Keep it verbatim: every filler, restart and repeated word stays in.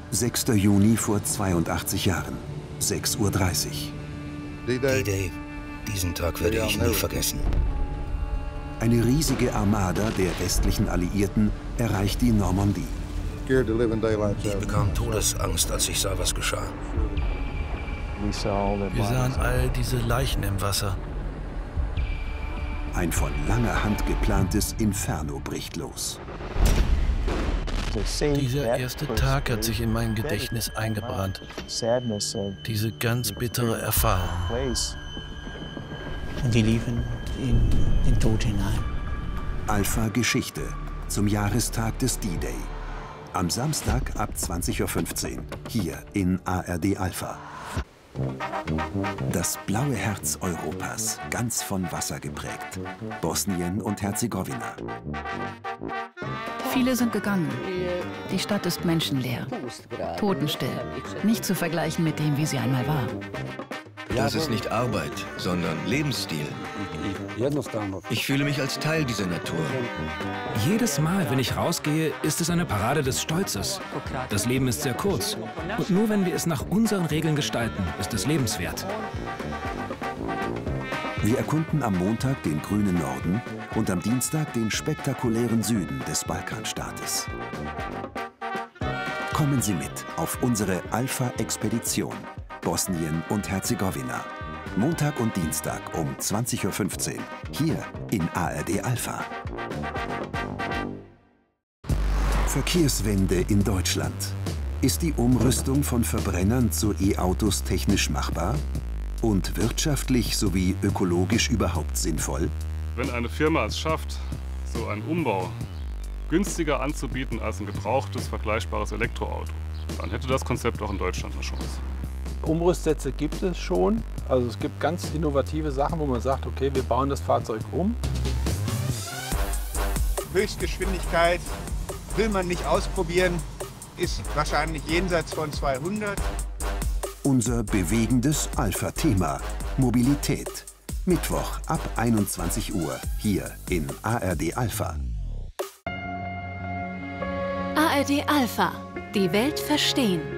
sechster Juni vor zweiundachtzig Jahren, sechs Uhr dreißig. D-Day. Diesen Tag werde ich nie vergessen. Eine riesige Armada der westlichen Alliierten erreicht die Normandie. Ich bekam Todesangst, als ich sah, was geschah. Wir sahen all diese Leichen im Wasser. Ein von langer Hand geplantes Inferno bricht los. Dieser erste Tag hat sich in mein Gedächtnis eingebrannt. Diese ganz bittere Erfahrung. Und die liefen in den Tod hinein. Alpha Geschichte zum Jahrestag des D-Day. Am Samstag ab zwanzig Uhr fünfzehn, hier in A R D Alpha. Das blaue Herz Europas, ganz von Wasser geprägt. Bosnien und Herzegowina. Viele sind gegangen. Die Stadt ist menschenleer, totenstill. Nicht zu vergleichen mit dem, wie sie einmal war. Das ist nicht Arbeit, sondern Lebensstil. Ich fühle mich als Teil dieser Natur. Jedes Mal, wenn ich rausgehe, ist es eine Parade des Stolzes. Das Leben ist sehr kurz. Und nur wenn wir es nach unseren Regeln gestalten, ist es lebenswert. Wir erkunden am Montag den grünen Norden und am Dienstag den spektakulären Süden des Balkanstaates. Kommen Sie mit auf unsere Alpha-Expedition. Bosnien und Herzegowina. Montag und Dienstag um zwanzig Uhr fünfzehn. Hier in A R D Alpha. Verkehrswende in Deutschland. Ist die Umrüstung von Verbrennern zu E-Autos technisch machbar? Und wirtschaftlich sowie ökologisch überhaupt sinnvoll? Wenn eine Firma es schafft, so einen Umbau günstiger anzubieten als ein gebrauchtes, vergleichbares Elektroauto, dann hätte das Konzept auch in Deutschland eine Chance. Umrüstsätze gibt es schon. Also es gibt ganz innovative Sachen, wo man sagt, okay, wir bauen das Fahrzeug um. Höchstgeschwindigkeit will man nicht ausprobieren, ist wahrscheinlich jenseits von zweihundert. Unser bewegendes Alpha-Thema, Mobilität. Mittwoch ab einundzwanzig Uhr, hier in A R D Alpha. A R D Alpha. Die Welt verstehen.